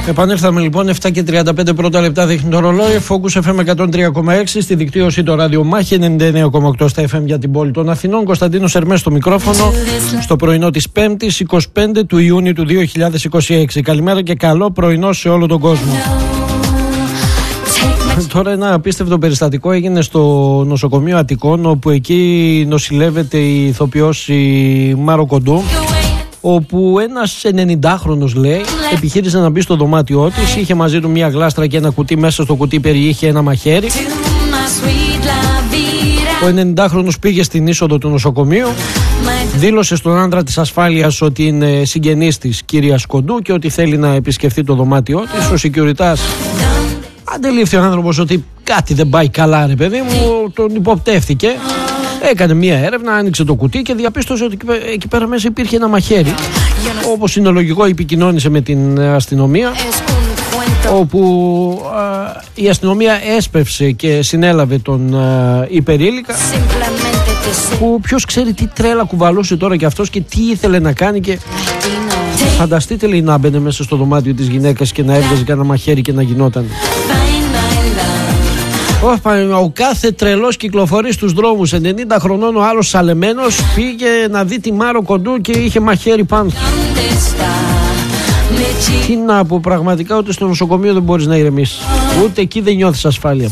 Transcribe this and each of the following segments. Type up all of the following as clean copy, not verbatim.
Επανέλθαμε λοιπόν, 7 και 35 πρώτα λεπτά δείχνει το ρολόι. Focus FM 103,6 στη δικτύωση το ράδιο Μάχη, 99,8 στα FM για την πόλη των Αθηνών. Κωνσταντίνος Ερμές στο μικρόφωνο, στο πρωινό της 5ης 25 του Ιούνιου του 2026. Καλημέρα και καλό πρωινό σε όλο τον κόσμο. Τώρα ένα απίστευτο περιστατικό έγινε στο νοσοκομείο Αττικών, όπου εκεί νοσηλεύεται η ηθοποιός η Μάρο Κοντού, όπου ένας 90χρονος, λέει, επιχείρησε να μπει στο δωμάτιό της. Είχε μαζί του μια γλάστρα και ένα κουτί. Μέσα στο κουτί περιείχε ένα μαχαίρι. Ο 90χρονος πήγε στην είσοδο του νοσοκομείου, δήλωσε στον άντρα της ασφάλειας ότι είναι συγγενής της κυρίας Κοντού και ότι θέλει να επισκεφθεί το δωμάτιό της. Ο σεκιουριτάς αντελήφθη ο άνθρωπος ότι κάτι δεν πάει καλά, ρε παιδί μου, τον υποπτεύθηκε. Έκανε μία έρευνα, άνοιξε το κουτί και διαπίστωσε ότι εκεί πέρα μέσα υπήρχε ένα μαχαίρι. Όπως είναι λογικό, επικοινώνησε με την αστυνομία, όπου η αστυνομία έσπευσε και συνέλαβε τον υπερήλικα, που ποιος ξέρει τι τρέλα κουβαλούσε τώρα και αυτός και τι ήθελε να κάνει. Και φανταστείτε, λέει, να μπαινε μέσα στο δωμάτιο της γυναίκας και να έβγαζε κανένα μαχαίρι και να γινόταν. Ο κάθε τρελός κυκλοφορεί στους δρόμους. 90 χρονών ο άλλος σαλεμένος πήγε να δει τη Μάρο Κοντού και είχε μαχαίρι πάνω. Τι να πω, πραγματικά ούτε στο νοσοκομείο δεν μπορείς να ηρεμήσεις. Ούτε εκεί δεν νιώθεις ασφάλεια.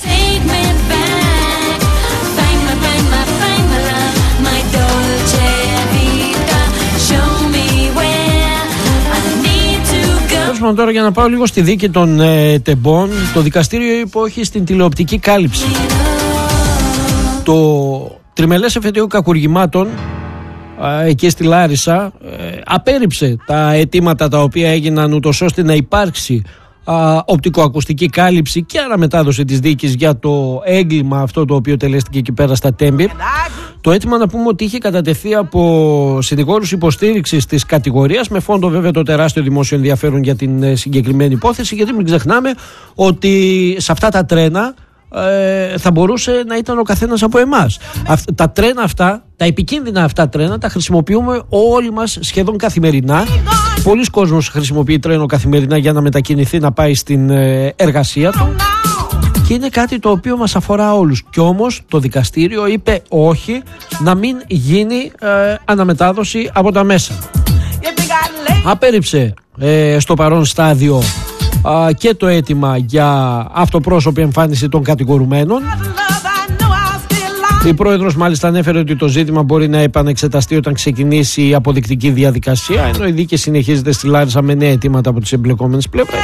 Τώρα για να πάω λίγο στη δίκη των τεμπών, το δικαστήριο είπε όχι στην τηλεοπτική κάλυψη. Το τριμελές εφετείο κακουργημάτων εκεί στη Λάρισα απέρριψε τα αιτήματα τα οποία έγιναν ούτως ώστε να υπάρξει οπτικοακουστική κάλυψη και αναμετάδοση της δίκης για το έγκλημα αυτό το οποίο τελέστηκε εκεί πέρα στα Τέμπη. Το αίτημα, να πούμε, ότι είχε κατατεθεί από συνηγόρους υποστήριξης της κατηγορίας, με φόντο βέβαια το τεράστιο δημόσιο ενδιαφέρον για την συγκεκριμένη υπόθεση, γιατί μην ξεχνάμε ότι σε αυτά τα τρένα θα μπορούσε να ήταν ο καθένας από εμάς. Τα τρένα αυτά, τα επικίνδυνα αυτά τρένα, τα χρησιμοποιούμε όλοι μας σχεδόν καθημερινά. Πολλοί κόσμος χρησιμοποιεί τρένο καθημερινά για να μετακινηθεί, να πάει στην εργασία του. Και είναι κάτι το οποίο μας αφορά όλους. Κι όμως το δικαστήριο είπε όχι, να μην γίνει αναμετάδοση από τα μέσα. Απέρριψε στο παρόν στάδιο και το αίτημα για αυτοπρόσωπη εμφάνιση των κατηγορουμένων. Η πρόεδρος μάλιστα ανέφερε ότι το ζήτημα μπορεί να επανεξεταστεί όταν ξεκινήσει η αποδεικτική διαδικασία, ενώ η δίκη συνεχίζεται στη Λάρισα με νέα αιτήματα από τις εμπλεκόμενες πλευρές.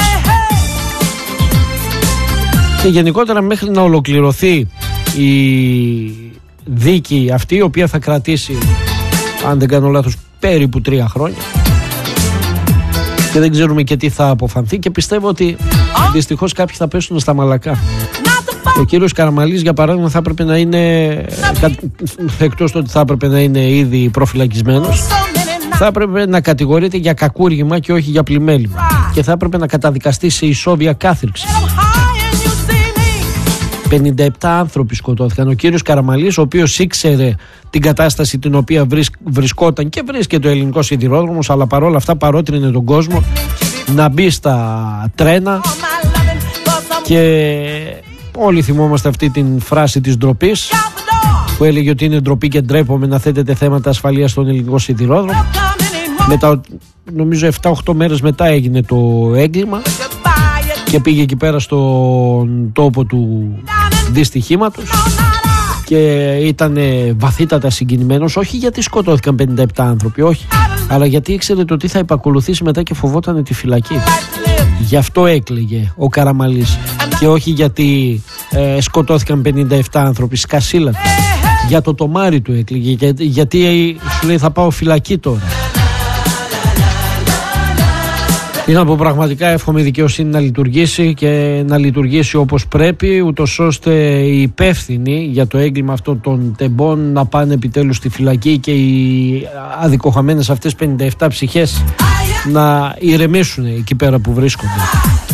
Και γενικότερα, μέχρι να ολοκληρωθεί η δίκη αυτή, η οποία θα κρατήσει, αν δεν κάνω λάθος, περίπου 3 χρόνια, και δεν ξέρουμε και τι θα αποφανθεί, και πιστεύω ότι δυστυχώς κάποιοι θα πέσουν στα μαλακά. Ο κύριος Καραμαλής, για παράδειγμα, θα έπρεπε να είναι, εκτός το ότι θα έπρεπε να είναι ήδη προφυλακισμένος, θα έπρεπε να κατηγορείται για κακούργημα και όχι για πλημέλημα, και θα έπρεπε να καταδικαστεί σε ισόβια κάθριξη. 57 άνθρωποι σκοτώθηκαν. Ο κύριος Καραμαλής, ο οποίος ήξερε την κατάσταση την οποία βρισκόταν και βρίσκεται ο ελληνικός σιδηρόδρομος, αλλά παρόλα αυτά παρότρινε τον κόσμο να μπει στα τρένα. Και όλοι θυμόμαστε αυτή την φράση της ντροπής, που έλεγε ότι είναι ντροπή και ντρέπομαι να θέτετε θέματα ασφαλείας στον ελληνικό σιδηρόδρομο. Μετά, νομίζω 7-8 μέρες μετά έγινε το έγκλημα και πήγε εκεί πέρα στον τόπο του δυστυχήματος και ήταν βαθύτατα συγκινημένος, όχι γιατί σκοτώθηκαν 57 άνθρωποι, όχι, αλλά γιατί ήξερε το τι θα επακολουθήσει μετά και φοβόταν τη φυλακή. Γι' αυτό έκλαιγε ο Καραμαλής και όχι γιατί σκοτώθηκαν 57 άνθρωποι, σκασίλα του. Για το τομάρι του έκλαιγε, γιατί σου λέει θα πάω φυλακή τώρα. Είναι από πραγματικά, εύχομαι η δικαιοσύνη να λειτουργήσει και να λειτουργήσει όπως πρέπει, ούτως ώστε οι υπεύθυνοι για το έγκλημα αυτών των τεμπών να πάνε επιτέλους στη φυλακή και οι αδικοχαμένες αυτές 57 ψυχές να ηρεμήσουν εκεί πέρα που βρίσκονται.